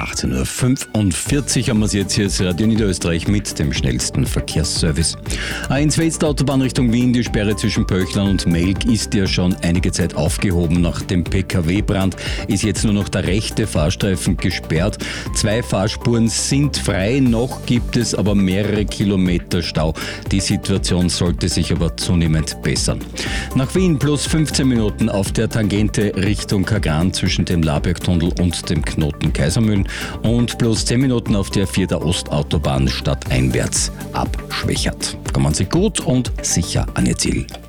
18:45 Uhr haben wir es jetzt. Hier ist Radio Niederösterreich mit dem schnellsten Verkehrsservice. A1 West Autobahn Richtung Wien, die Sperre zwischen Pöchlern und Melk ist ja schon einige Zeit aufgehoben. Nach dem PKW-Brand ist jetzt nur noch der rechte Fahrstreifen gesperrt. 2 Fahrspuren sind frei, noch gibt es aber mehrere Kilometer Stau. Die Situation sollte sich aber zunehmend bessern. Nach Wien plus 15 Minuten auf der Tangente Richtung Kagran zwischen dem Labergtunnel und dem Knoten Kaisermühlen und plus 10 Minuten auf der 4 der Ostautobahn stadteinwärts ab Schwechat. Kommen Sie gut und sicher an Ihr Ziel.